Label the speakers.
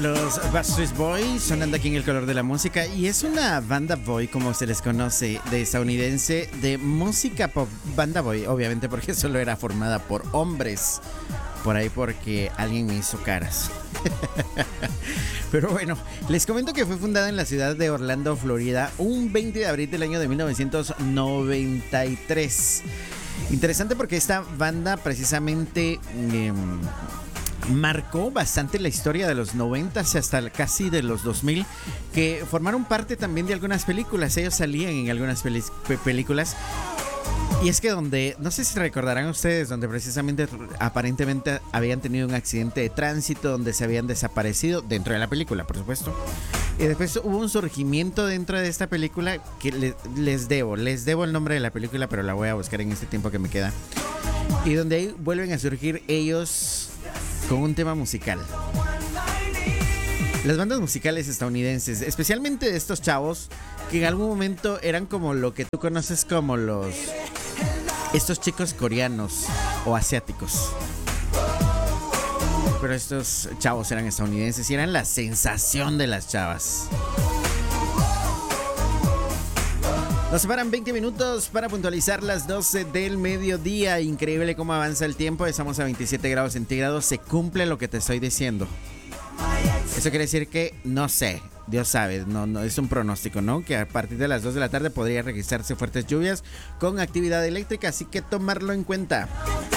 Speaker 1: Los Backstreet Boys sonando aquí en El Color de la Música, y es una banda boy, como se les conoce, de estadounidense, de música pop. Banda boy, obviamente, porque solo era formada por hombres. Por ahí porque alguien me hizo caras. Pero bueno, les comento que fue fundada en la ciudad de Orlando, Florida, un 20 de abril del año de 1993. Interesante porque esta banda precisamente marcó bastante la historia de los 90 hasta casi de los 2000, que formaron parte también de algunas películas. Ellos salían en algunas películas. Y es que donde, no sé si recordarán ustedes, donde precisamente aparentemente habían tenido un accidente de tránsito, donde se habían desaparecido, dentro de la película, por supuesto. Y después hubo un surgimiento dentro de esta película que les debo el nombre de la película, pero la voy a buscar en este tiempo que me queda. Y donde ahí vuelven a surgir ellos con un tema musical. Las bandas musicales estadounidenses, especialmente de estos chavos, que en algún momento eran como lo que tú conoces como estos chicos coreanos o asiáticos. Pero estos chavos eran estadounidenses y eran la sensación de las chavas. Nos separan 20 minutos para puntualizar las 12 del mediodía. Increíble cómo avanza el tiempo. Estamos a 27 grados centígrados. Se cumple lo que te estoy diciendo. Eso quiere decir que, no sé, Dios sabe, no es un pronóstico, ¿no? Que a partir de las 2 de la tarde podría registrarse fuertes lluvias con actividad eléctrica, así que tomarlo en cuenta.